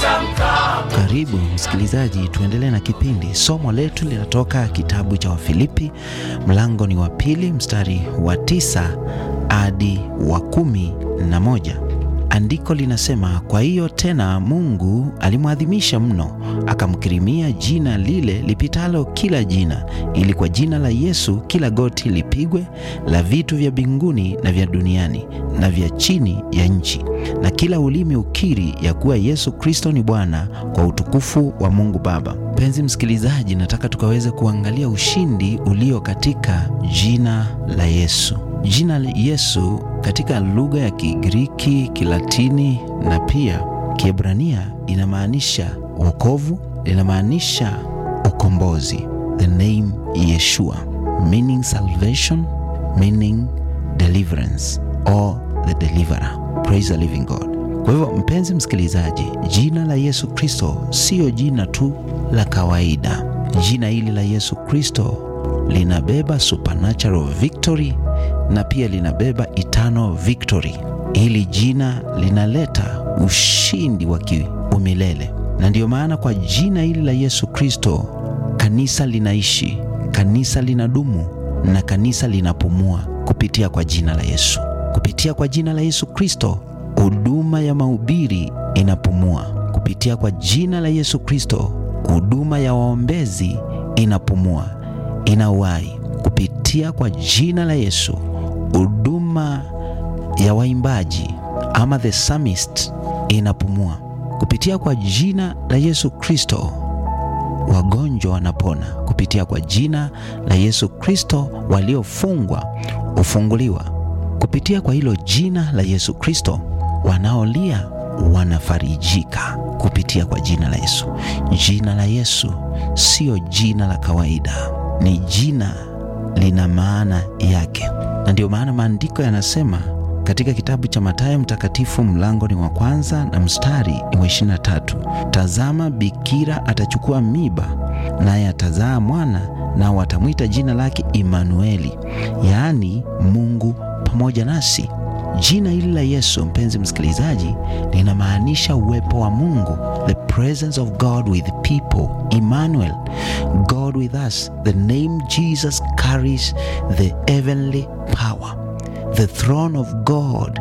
Karibu msikilizaji, tuendelee na kipindi. Somo letu linatoka kitabu cha Wafilipi, mlango ni wa 2 mstari wa 9 hadi wa 11. Andiko linasema, kwa hiyo tena Mungu alimwadhimisha mno, akamkirimia jina lile lipitalo kila jina, ili kwa jina la Yesu kila goti lipigwe, la vitu vya mbinguni na vya duniani na vya chini ya nchi, na kila ulimi ukiri ya kuwa Yesu Kristo ni Bwana, kwa utukufu wa Mungu Baba. Mpenzi msikilizaji, nataka tukaweze kuangalia ushindi ulio katika jina la Yesu. Jina la Yesu katika lugha ya Kigiriki, Kilatini na pia Kiebrania inamaanisha wokovu, inamaanisha ukombozi. The name Yeshua, meaning salvation, meaning deliverance or the deliverer. Praise the living God. Kwa hivyo mpenzi msikilizaji, jina la Yesu Kristo sio jina tu la kawaida. Jina hili la Yesu Kristo linabeba supernatural victory na pia linabeba eternal victory. Hili jina linaleta ushindi wa kiumilele. Na ndio maana kwa jina hili la Yesu Kristo kanisa linaishi, kanisa linadumu na kanisa linapumua kupitia kwa jina la Yesu. Kupitia kwa jina la Yesu Kristo huduma ya mahubiri inapumua. Kupitia kwa jina la Yesu Kristo huduma ya waombezi inapumua, inauhai. Kupitia kwa jina la Yesu huduma ya waimbaji ama the psalmist inapumua. Kupitia kwa jina la Yesu Kristo wagonjwa wanapona. Kupitia kwa jina la Yesu Kristo waliofungwa hufunguliwa. Kupitia kwa hilo jina la Yesu Kristo wanaolia wanafarijika. Kupitia kwa jina la Yesu. Jina la Yesu sio jina la kawaida, ni jina lina maana yake. Na ndio maana maandiko yanasema katika kitabu cha Mathayo mtakatifu mlango ni wa 1 na mstari ni wa 23, tazama bikira atachukua mimba, naye atazaa mwana, na watamwita jina lake Immanueli, yaani Mungu pamoja nasi. Jina hili la Yesu, mpenzi msikilizaji, linamaanisha uwepo wa Mungu, the presence of God with people, Emmanuel, God with us. The name Jesus carries the heavenly power. The throne of God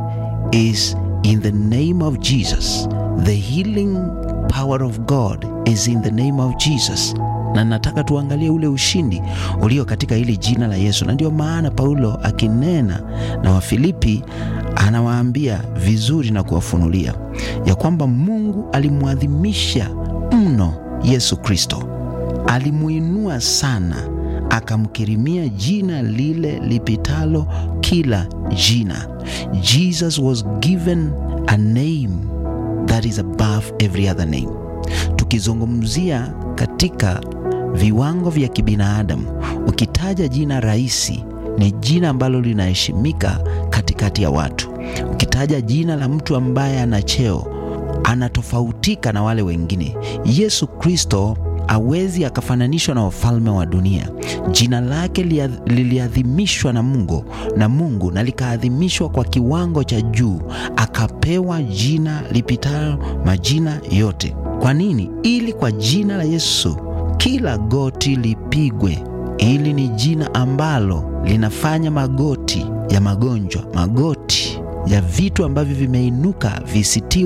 is in the name of Jesus. The healing power of God is in the name of Jesus. Na nataka tuangalie ule ushindi ulio katika hili jina la Yesu. Na ndio maana Paulo akinena na Wafilipi anawaambia vizuri na kuwafunulia ya kwamba Mungu alimwadhimisha mno Yesu Kristo, alimuinua sana, akamkirimia jina lile lipitalo kila jina. Jesus was given a name that is above every other name. Tukizungumzia katika viwango vya kibinadamu, ukitaja jina rahisi ni jina ambalo linaheshimika katikati ya watu. Ukitaja jina la mtu ambaye ana cheo, anatofautika na wale wengine. Yesu Kristo hawezi akafananishwa na wafalme wa dunia. Jina lake liliadhimishwa na Mungu na likaadhimishwa kwa kiwango cha juu, akapewa jina lipitalo majina yote. Kwa nini? Ili kwa jina la Yesu kila goti lipigwe. Hili ni jina ambalo linafanya magoti ya magonjwa, magoti ya vitu ambavyo vimeinuka visitiwe